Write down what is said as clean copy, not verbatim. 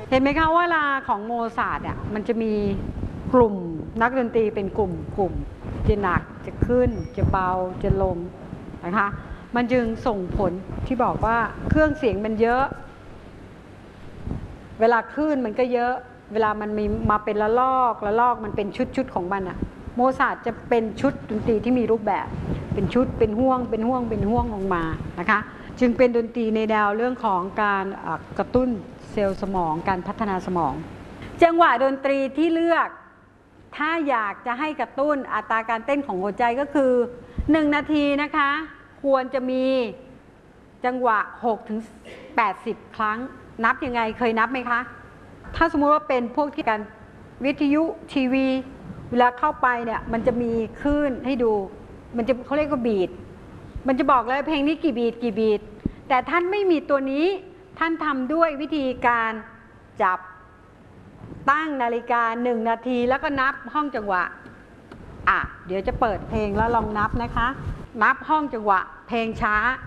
เห็นไหมคะว่าเวลาของโมซาร์ทอ่ะมันจะมีกลุ่มนักดนตรีเป็นกลุ่มจะหนักจะขึ้นจะเบาจะลงนะคะมันจึงส่งผลที่บอกว่าเครื่องเสียงมันเยอะเวลาคลื่นมันก็เยอะเวลามันมีมาเป็นละลอกมันเป็นชุดของมันอะโมซาร์ทจะเป็นชุดดนตรีที่มีรูปแบบเป็นชุดเป็นห่วงลงมานะคะจึงเป็นดนตรีในแนวเรื่องของการกระตุ้นเซลล์สมองการพัฒนาสมองจังหวะดนตรีที่เลือกถ้าอยากจะให้กระตุ้นอัตราการเต้นของหัวใจก็คือ1 นาทีนะคะควรจะมีจังหวะ6-80 ครั้งนับยังไงเคยนับไหมคะถ้าสมมุติว่าเป็นพวกที่การวิทยุทีวีเวลาเข้าไปเนี่ยมันจะมีคลื่นให้ดูมันจะเขาเรียกว่าบีทมันจะบอกเลยเพลงนี้กี่บีทแต่ท่านไม่มีตัวนี้ท่านทำด้วยวิธีการจับตั้งนาฬิกา1 นาทีแล้วก็นับห้องจังหวะเดี๋ยวจะเปิดเพลงแล้วลองนับนะคะนับห้องจังหวะเพลงช้า